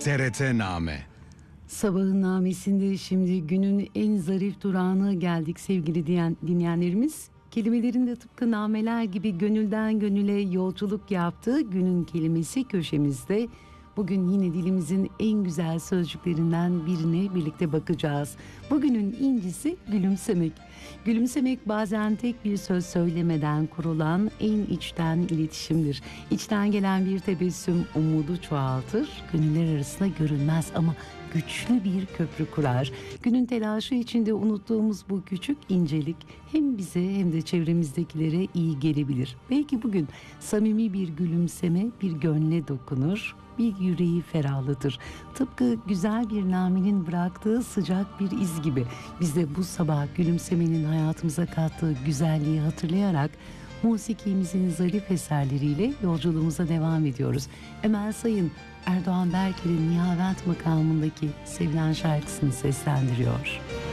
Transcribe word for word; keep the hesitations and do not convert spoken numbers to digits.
T R T-Name. Sabahın namesinde şimdi günün en zarif durağına geldik sevgili diyen, dinleyenlerimiz. Kelimelerin de tıpkı nameler gibi gönülden gönüle yolculuk yaptığı günün kelimesi köşemizde. Bugün yine dilimizin en güzel sözcüklerinden birine birlikte bakacağız. Bugünün incisi gülümsemek. Gülümsemek bazen tek bir söz söylemeden kurulan en içten iletişimdir. İçten gelen bir tebessüm umudu çoğaltır, gönüller arasında görünmez ama güçlü bir köprü kurar. Günün telaşı içinde unuttuğumuz bu küçük incelik hem bize hem de çevremizdekilere iyi gelebilir. Belki bugün samimi bir gülümseme bir gönle dokunur, bir yüreği ferahlatır. Tıpkı güzel bir namenin bıraktığı sıcak bir iz gibi. Biz de bu sabah gülümsemenin hayatımıza kattığı güzelliği hatırlayarak musikimizin zarif eserleriyle yolculuğumuza devam ediyoruz. Emel Sayın, Erdoğan Berker'in Nihavent makamındaki sevilen şarkısını seslendiriyor.